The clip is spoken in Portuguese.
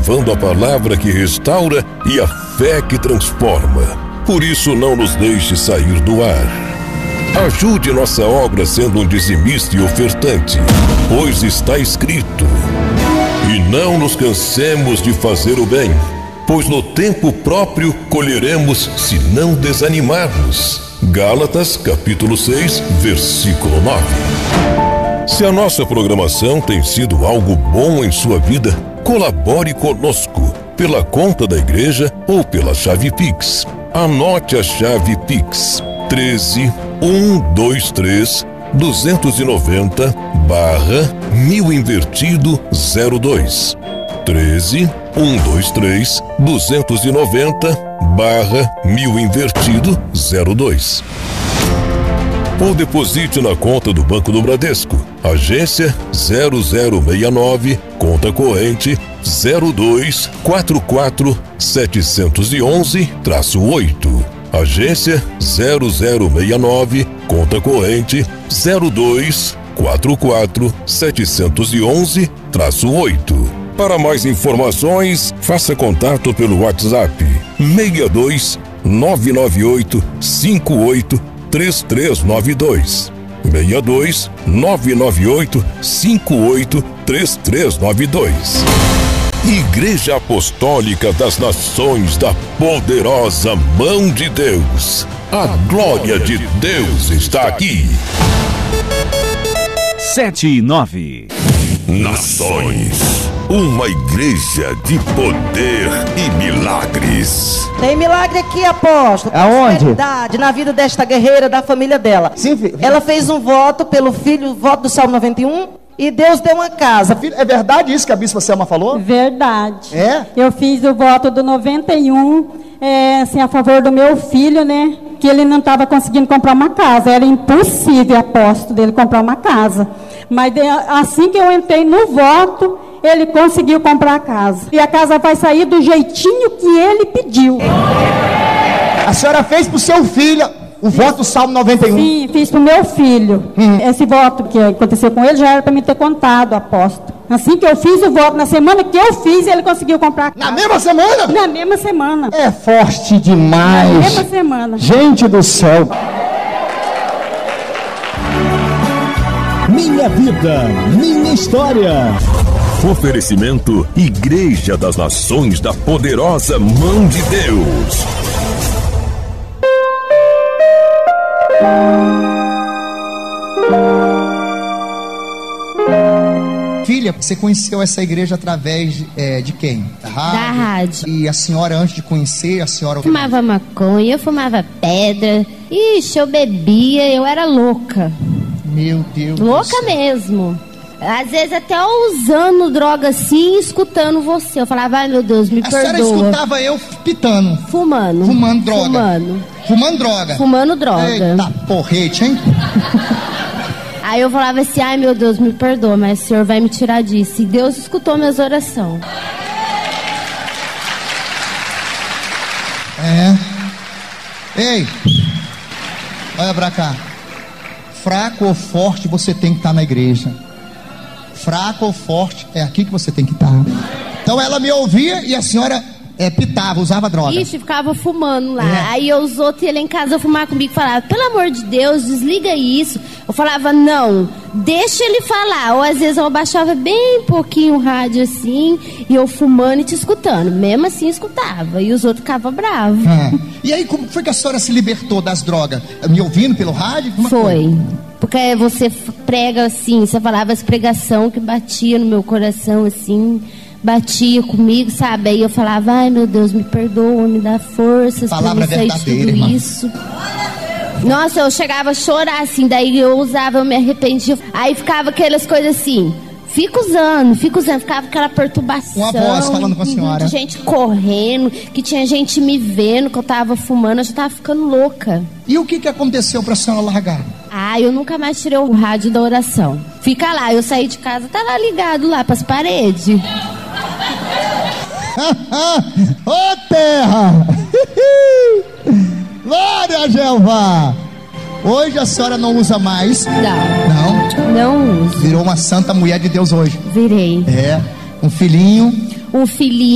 levando a palavra que restaura e a fé que transforma. Por isso, não nos deixe sair do ar. Ajude nossa obra sendo um dizimista e ofertante, pois está escrito: e não nos cansemos de fazer o bem, pois no tempo próprio colheremos se não desanimarmos. Gálatas capítulo 6, versículo 9. Se a nossa programação tem sido algo bom em sua vida, colabore conosco pela conta da igreja ou pela chave Pix. Anote a chave Pix: 13.123.290/1000 invertido 02. 13.123.290/1000 invertido 02. Ou deposite na conta do Banco do Bradesco, agência 0069, conta corrente 0244711-8. Agência 0069, conta corrente 0244711-8. Para mais informações, faça contato pelo WhatsApp 62 998 58 3392. 62 998 58 3392. Igreja Apostólica das Nações da Poderosa Mão de Deus. A glória de Deus está aqui. 7 e 9. Nações, uma igreja de poder e milagres. Tem milagre aqui, apóstolo. Aonde? Verdade, na vida desta guerreira, da família dela. Sim, filho. Ela fez um voto pelo filho, voto do Salmo 91, e Deus deu uma casa. É verdade isso que a bispa Selma falou? Verdade. É? Eu fiz o voto do 91, assim, a favor do meu filho, né? Que ele não estava conseguindo comprar uma casa. Era impossível, apóstolo, dele comprar uma casa. Mas assim que eu entrei no voto, ele conseguiu comprar a casa. E a casa vai sair do jeitinho que ele pediu. A senhora fez pro seu filho o voto do Salmo 91? Sim, fiz pro meu filho. Esse voto que aconteceu com ele já era para me ter contado, apóstolo. Assim que eu fiz o voto, na semana que eu fiz, ele conseguiu comprar a casa. Na mesma semana? Na mesma semana. É forte demais. Na mesma semana. Gente do céu. Minha vida, minha história. Oferecimento Igreja das Nações da Poderosa Mão de Deus. Filha, você conheceu essa igreja através de quem? Da rádio. E a senhora, antes de conhecer, a senhora... Fumava maconha, eu fumava pedra. Ixi, eu bebia, eu era louca. Meu Deus. Louca mesmo. Às vezes até usando droga assim e escutando você. Eu falava, ai meu Deus, me perdoa. A senhora escutava eu pitando. Fumando. Fumando droga. Fumando droga. Eita porrete, hein? Aí eu falava assim, ai meu Deus, me perdoa, mas o Senhor vai me tirar disso. E Deus escutou minhas orações. Ei, olha pra cá. Fraco ou forte, você tem que estar na igreja. Fraco ou forte, é aqui que você tem que estar. Então ela me ouvia e a senhora pitava, usava droga. Ixi, ficava fumando lá. Aí os outros iam lá em casa fumar comigo e falavam, pelo amor de Deus, desliga isso. Eu falava, não, deixa ele falar. Ou às vezes eu abaixava bem pouquinho o rádio assim, e eu fumando e te escutando. Mesmo assim escutava, e os outros ficavam bravos. E aí, como foi que a senhora se libertou das drogas? Me ouvindo pelo rádio? Como foi? Porque você prega assim, você falava as pregação que batia no meu coração assim, batia comigo, sabe? Aí eu falava, ai meu Deus, me perdoa, me dá forças pra me sair de tudo isso. Nossa, eu chegava a chorar assim, daí eu usava, eu me arrependia. Aí ficava aquelas coisas assim, fica usando, ficava aquela perturbação. Uma voz falando com a senhora. De gente correndo, que tinha gente me vendo que eu tava fumando, eu já tava ficando louca. E o que aconteceu pra senhora largar? Ah, eu nunca mais tirei o rádio da oração. Fica lá, eu saí de casa, tá lá ligado lá pras paredes. Ô terra! Glória a Jeová! Hoje a senhora não usa mais? Não uso. Virou uma santa mulher de Deus hoje. Virei. Um filhinho.